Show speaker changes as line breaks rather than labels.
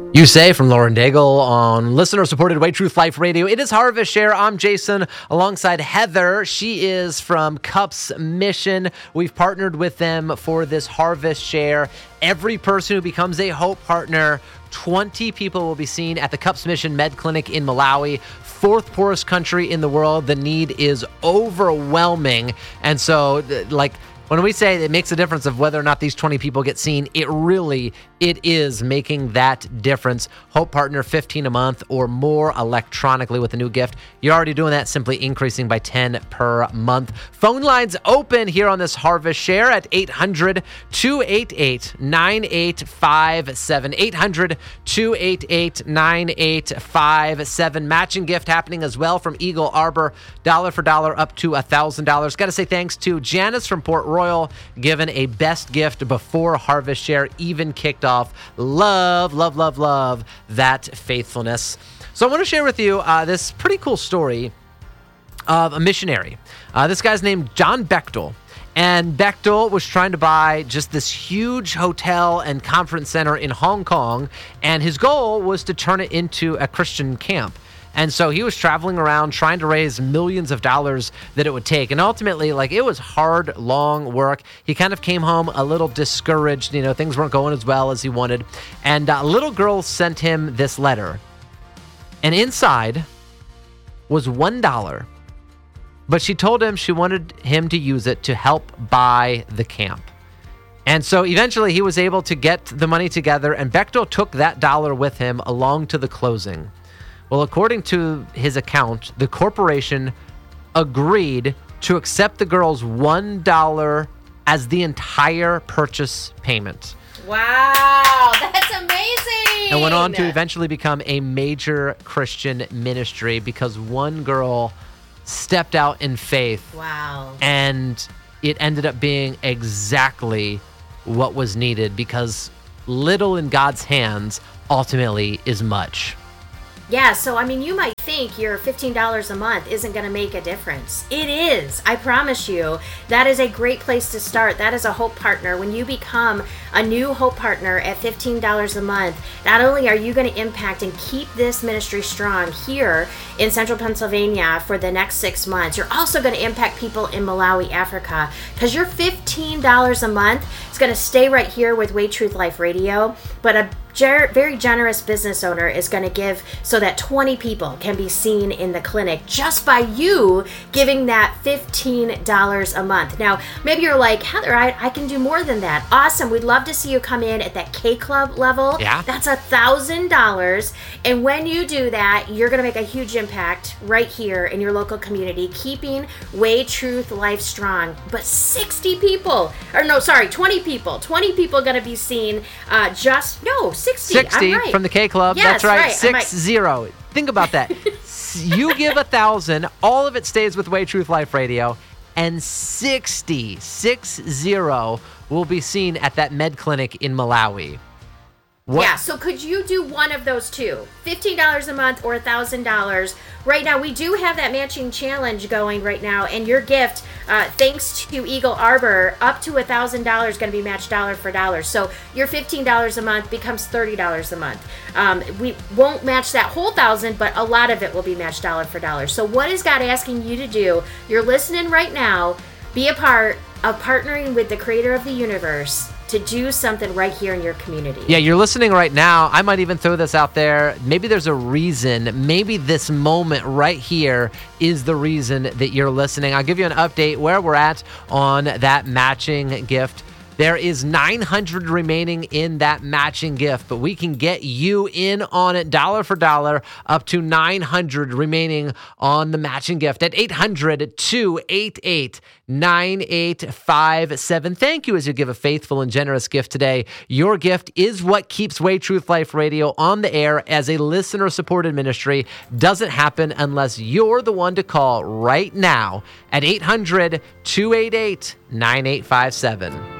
You Say from Lauren Daigle on listener-supported Way Truth Life Radio. It is Harvest Share. I'm Jason alongside Heather. She is from Cups Mission. We've partnered with them for this Harvest Share. Every person who becomes a Hope Partner, 20 people will be seen at the Cups Mission Med Clinic in Malawi. Fourth poorest country in the world. The need is overwhelming. And so, when we say it makes a difference of whether or not these 20 people get seen, it is making that difference. Hope Partner, $15 a month or more electronically with a new gift. You're already doing that, simply increasing by $10 per month. Phone lines open here on this Harvest Share at 800-288-9857. 800-288-9857. Matching gift happening as well from Eagle Arbor. Dollar for dollar up to $1,000. Got to say thanks to Janice from Port Royal, given a best gift before Harvest Share even kicked off. Love that faithfulness. So I want to share with you this pretty cool story of a missionary. This guy's named John Bechtel. And Bechtel was trying to buy just this huge hotel and conference center in Hong Kong. And his goal was to turn it into a Christian camp. And so he was traveling around trying to raise millions of dollars that it would take. And ultimately, it was hard, long work. He kind of came home a little discouraged. Things weren't going as well as he wanted. And a little girl sent him this letter. And inside was $1. But she told him she wanted him to use it to help buy the camp. And so eventually he was able to get the money together. And Bechtel took that dollar with him along to the closing. Well, according to his account, the corporation agreed to accept the girl's $1 as the entire purchase payment.
Wow, that's amazing!
And went on to eventually become a major Christian ministry because one girl stepped out in faith.
Wow.
And it ended up being exactly what was needed, because little in God's hands ultimately is much.
Yeah, so you might think your $15 a month isn't going to make a difference. It is. I promise you. That is a great place to start. That is a Hope Partner. When you become a new Hope Partner at $15 a month, not only are you going to impact and keep this ministry strong here in central Pennsylvania for the next 6 months, you're also going to impact people in Malawi, Africa, because your $15 a month is going to stay right here with Way Truth Life Radio, but a very generous business owner is going to give so that 20 people can be seen in the clinic just by you giving that $15 a month. Now, maybe you're like, Heather, I can do more than that. Awesome. We'd love to see you come in at that K-Club level.
Yeah.
That's $1,000. And when you do that, you're going to make a huge impact right here in your local community, keeping Way Truth Life strong. But 20 people. 20 people are going to be seen 60. I'm right.
From the K Club.
Yes,
that's right.
right.
60. Think about that. You give $1,000, all of it stays with Way Truth Life Radio, and 60 will be seen at that med clinic in Malawi. What?
Yeah, so could you do one of those two? $15 a month or $1,000? Right now, we do have that matching challenge going right now, and your gift, thanks to Eagle Arbor, up to $1,000 is going to be matched dollar for dollar. So your $15 a month becomes $30 a month. We won't match that whole $1,000, but a lot of it will be matched dollar for dollar. So what is God asking you to do? You're listening right now. Be a part of partnering with the creator of the universe to do something right here in your community.
Yeah, you're listening right now. I might even throw this out there. Maybe there's a reason. Maybe this moment right here is the reason that you're listening. I'll give you an update where we're at on that matching gift. There is 900 remaining in that matching gift, but we can get you in on it dollar for dollar, up to 900 remaining on the matching gift at 800-288-9857. Thank you as you give a faithful and generous gift today. Your gift is what keeps Way Truth Life Radio on the air as a listener-supported ministry. Doesn't happen unless you're the one to call right now at 800-288-9857.